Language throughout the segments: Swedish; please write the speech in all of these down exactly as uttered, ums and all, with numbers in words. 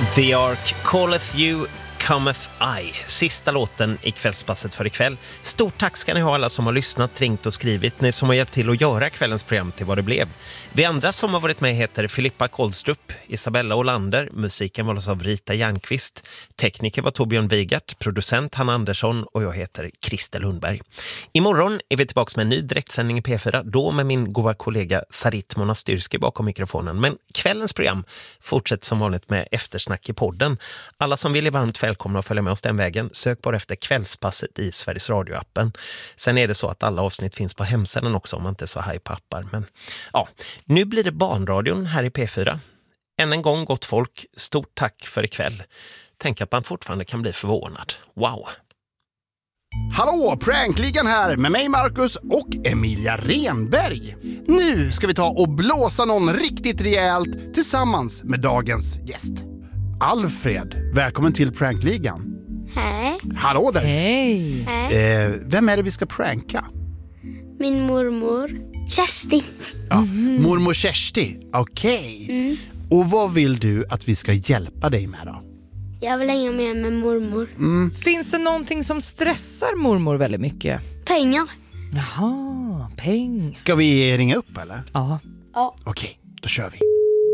The Ark Calleth You Cometh I, sista låten i kvällspasset för ikväll. Stort tack ska ni ha alla som har lyssnat, ringt och skrivit, ni som har hjälpt till att göra kvällens program till vad det blev. Vi andra som har varit med heter Filippa Kolstrup, Isabella Olander, musiken var av Rita Järnqvist, tekniker var Torbjörn Wigert, producent Hanna Andersson och jag heter Christer Lundberg. Imorgon är vi tillbaka med en ny direktsändning i P fyra, då med min goda kollega Sarit Monastyrski bakom mikrofonen. Men kvällens program fortsätter som vanligt med eftersnack i podden. Alla som vill är varmt välkomna att följa med oss den vägen. Sök bara efter kvällspasset i Sveriges Radio-appen. Sen är det så att alla avsnitt finns på hemsidan också om man inte är så haj pappar. Men ja, nu blir det barnradion här i P fyra. Än en gång gott folk, stort tack för ikväll. Tänk att man fortfarande kan bli förvånad. Wow! Hallå, Prankligan här med mig Marcus och Emilia Renberg. Nu ska vi ta och blåsa någon riktigt rejält tillsammans med dagens gäst. Alfred, välkommen till Prankligan. Hej. Hallå där. Hej. Hej. Eh, vem är det vi ska pranka? Min mormor. Kersti. Ja, mm. Mormor Kersti, okej. Okay. Mm. Och vad vill du att vi ska hjälpa dig med då? Jag vill hänga med med mormor. Mm. Finns det någonting som stressar mormor väldigt mycket? Pengar. Jaha, pengar. Ska vi ringa upp eller? Ja. Ja. Okej, då kör vi.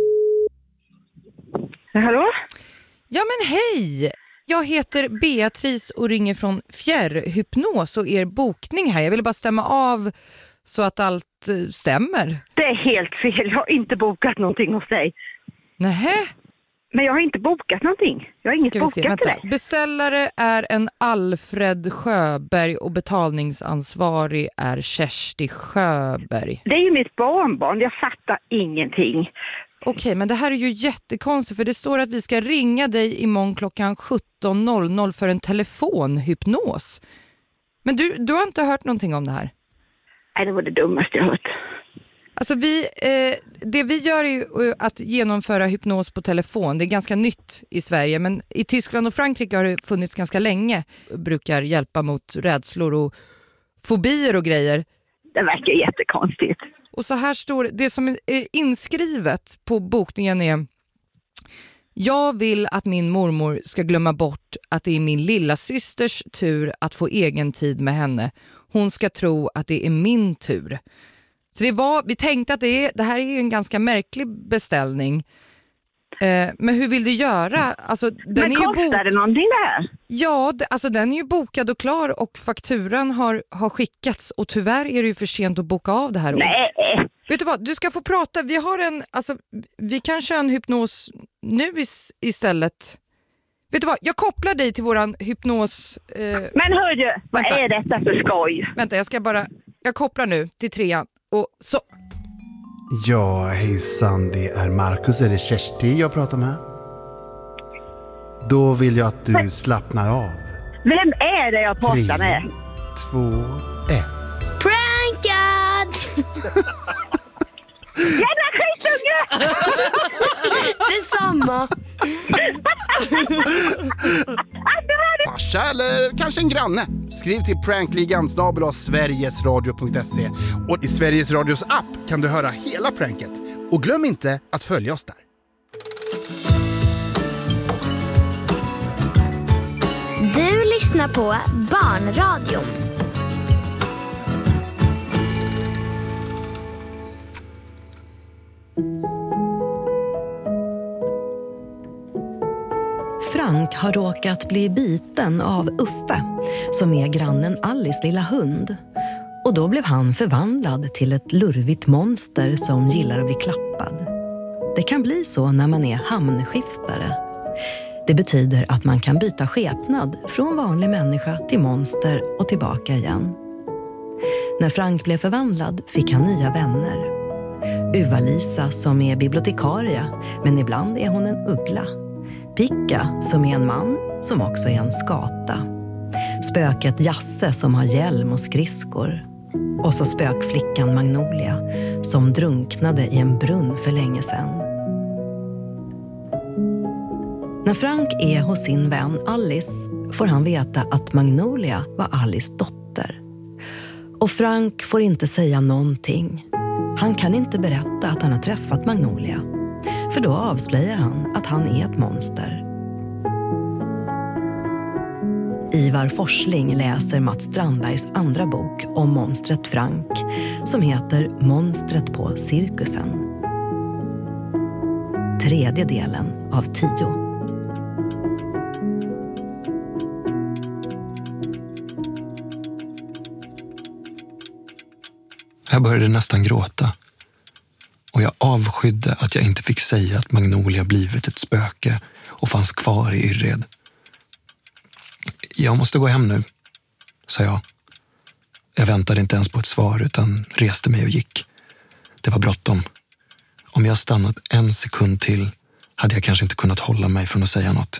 Hallå? Ja men hej! Jag heter Beatrice och ringer från Fjärrhypnos och er bokning här. Jag vill bara stämma av så att allt stämmer. Det är helt fel. Jag har inte bokat någonting hos dig. Nähä? Men jag har inte bokat någonting. Jag har inget Ska vi bokat se, till vänta. dig. Beställare är en Alfred Sjöberg och betalningsansvarig är Kersti Sjöberg. Det är ju mitt barnbarn. Jag fattar ingenting. Okej, men det här är ju jättekonstigt för det står att vi ska ringa dig imorgon klockan sjutton noll noll för en telefonhypnos. Men du, du har inte hört någonting om det här? Nej, det var det dummaste jag har hört. Alltså vi, eh, det vi gör är ju att genomföra hypnos på telefon. Det är ganska nytt i Sverige, men i Tyskland och Frankrike har det funnits ganska länge. Brukar hjälpa mot rädslor och fobier och grejer. Det verkar jättekonstigt. Och så här står det som är inskrivet på bokningen är: jag vill att min mormor ska glömma bort att det är min lilla systers tur att få egen tid med henne. Hon ska tro att det är min tur. Så det var, vi tänkte att det, är, det här är en ganska märklig beställning. Eh, men hur vill du göra? Alltså, den men är kostar ju bok- det någonting det här? Ja, det, alltså den är ju bokad och klar och fakturan har, har skickats och tyvärr är det ju för sent att boka av det här. Nej. Vet du vad, du ska få prata. Vi har en, alltså vi kan köra en hypnos nu is, istället. Vet du vad, jag kopplar dig till våran hypnos. Eh, men hörru, vad vänta. är detta för skoj? Vänta, jag ska bara, jag kopplar nu till trean och så. Ja, hejsan, det är Marcus eller Kersti jag pratar med. Då vill jag att du men slappnar av. Vem är det jag pratar med? Tre, två, ett. Prankad! Jävla skitunge! Detsamma. Farsa eller kanske en granne. Skriv till prankligan snabel-a sverigesradio punkt se. Och i Sveriges Radios app kan du höra hela pranket. Och glöm inte att följa oss där. Du lyssnar på Barnradion. Frank har råkat bli biten av Uffe, som är grannen Alice lilla hund. Och då blev han förvandlad till ett lurvigt monster som gillar att bli klappad. Det kan bli så när man är hamnskiftare. Det betyder att man kan byta skepnad från vanlig människa till monster och tillbaka igen. När Frank blev förvandlad fick han nya vänner. Uva-Lisa som är bibliotekarie, men ibland är hon en uggla. Picka som är en man som också är en skata. Spöket Jasse som har hjälm och skridskor. Och så spökflickan Magnolia som drunknade i en brunn för länge sedan. När Frank är hos sin vän Alice får han veta att Magnolia var Alice dotter. Och Frank får inte säga någonting. Han kan inte berätta att han har träffat Magnolia. För då avslöjar han att han är ett monster. Ivar Forsling läser Mats Strandbergs andra bok om monstret Frank som heter Monstret på cirkusen. Tredje delen av tio. Jag började nästan gråta. Och jag avskydde att jag inte fick säga att Magnolia blivit ett spöke och fanns kvar i Yrred. Jag måste gå hem nu, sa jag. Jag väntade inte ens på ett svar utan reste mig och gick. Det var bråttom. Om jag stannat en sekund till hade jag kanske inte kunnat hålla mig från att säga något.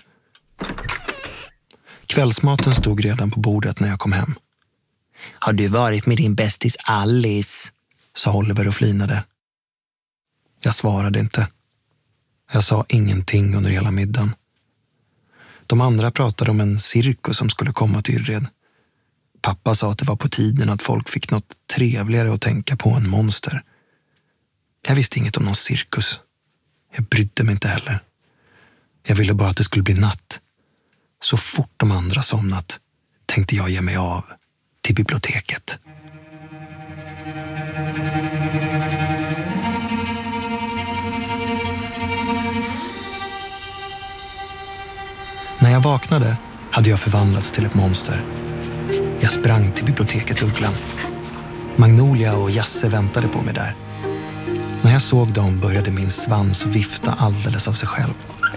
Kvällsmaten stod redan på bordet när jag kom hem. Har du varit med din bästis Alice? Sa Oliver och flinade. Jag svarade inte. Jag sa ingenting under hela middagen. De andra pratade om en cirkus som skulle komma till Yrred. Pappa sa att det var på tiden att folk fick något trevligare att tänka på än monster. Jag visste inget om någon cirkus. Jag brydde mig inte heller. Jag ville bara att det skulle bli natt. Så fort de andra somnat tänkte jag ge mig av till biblioteket. När jag vaknade hade jag förvandlats till ett monster. Jag sprang till biblioteket Ugglan. Magnolia och Jasse väntade på mig där. När jag såg dem började min svans vifta alldeles av sig själv.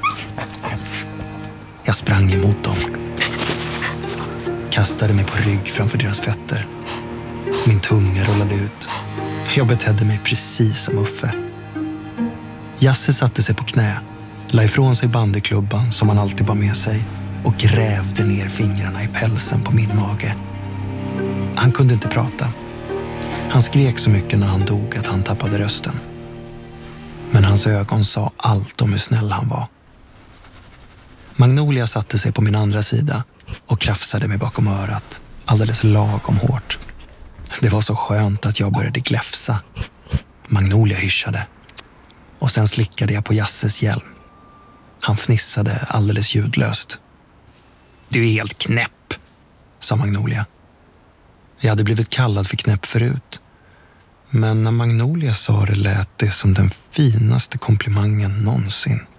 Jag sprang emot dem. Kastade mig på rygg framför deras fötter. Min tunga rullade ut. Jag betedde mig precis som Uffe. Jasse satte sig på knä, la ifrån sig bandyklubban som han alltid bar med sig och grävde ner fingrarna i pälsen på min mage. Han kunde inte prata. Han skrek så mycket när han dog att han tappade rösten. Men hans ögon sa allt om hur snäll han var. Magnolia satte sig på min andra sida och krafsade mig bakom örat, alldeles lagom hårt. Det var så skönt att jag började gläfsa. Magnolia hyschade. Och sen slickade jag på Jasses hjälm. Han fnissade alldeles ljudlöst. Du är helt knäpp, sa Magnolia. Jag hade blivit kallad för knäpp förut. Men när Magnolia sa det lät det som den finaste komplimangen någonsin.